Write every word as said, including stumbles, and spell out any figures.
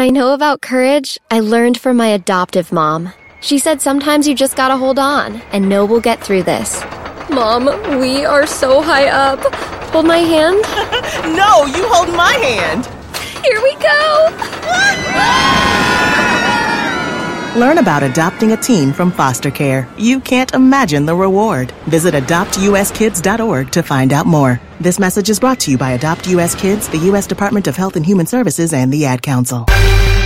I know about courage, I learned from my adoptive mom. She said sometimes you just gotta hold on and know we'll get through this. Mom, we are so high up. Hold my hand. No, you hold my hand. Here we go. Learn about adopting a teen from foster care. You can't imagine the reward. Visit adopt u s kids dot org to find out more. This message is brought to you by Adopt U S Kids, the U S Department of Health and Human Services, and the Ad Council.